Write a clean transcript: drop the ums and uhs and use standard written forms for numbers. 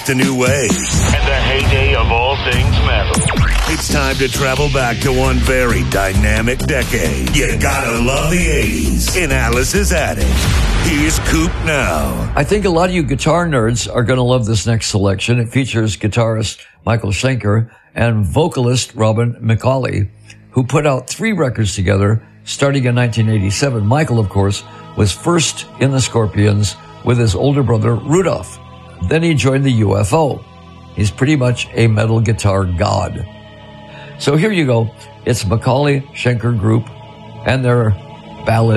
the new wave. And the heyday of all things metal. It's time to travel back to one very dynamic decade. You gotta love the 80s in Alice's Attic. Here's Coop now. I think a lot of you guitar nerds are going to love this next selection. It features guitarist Michael Schenker and vocalist Robin McAuley, who put out 3 records together starting in 1987. Michael, of course, was first in the Scorpions with his older brother Rudolph. Then he joined the UFO. He's pretty much a metal guitar god. So here you go. It's McAuley Schenker Group and their ballad